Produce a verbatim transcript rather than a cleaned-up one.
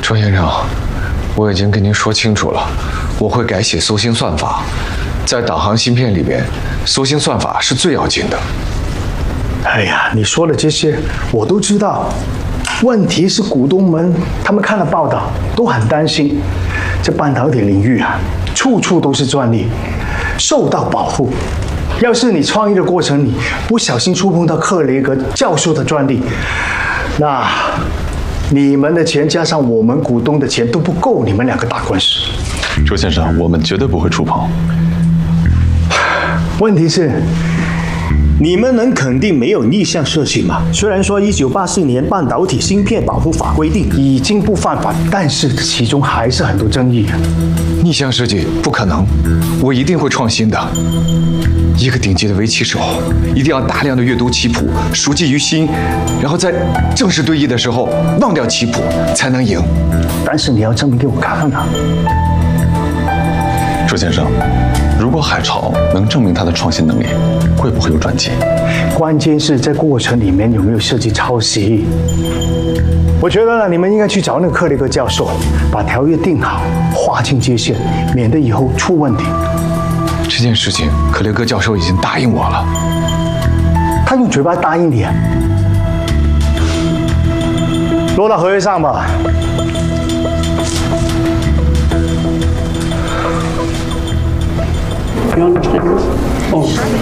周先生，我已经跟您说清楚了，我会改写搜星算法，在导航芯片里边，搜星算法是最要紧的。 哎呀，你说的这些我都知道，问题是股东们他们看了报道都很担心，这半导体领域啊，处处都是专利，受到保护。要是你创业的过程里不小心触碰到克雷格教授的专利，那你们的钱加上我们股东的钱都不够你们两个打官司。 周先生，我们绝对不会触碰。 问题是，你们能肯定没有逆向设计吗？虽然说一九八四年半导体芯片保护法规定已经不犯法，但是其中还是很多争议的。 逆向设计不可能，我一定会创新的。一个顶级的围棋手，一定要大量的阅读棋谱，熟记于心，然后在正式对弈的时候忘掉棋谱，才能赢。 但是你要证明给我看啊！ 周先生，如果海潮能证明他的创新能力，会不会有转机？ 关键是在过程里面有没有涉及抄袭。我觉得呢，你们应该去找那个克雷格教授，把条约定好，划清界限，免得以后出问题。 这件事情，克雷格教授已经答应我了。 他用嘴巴答应你啊？落到合约上吧。 不要这样哦。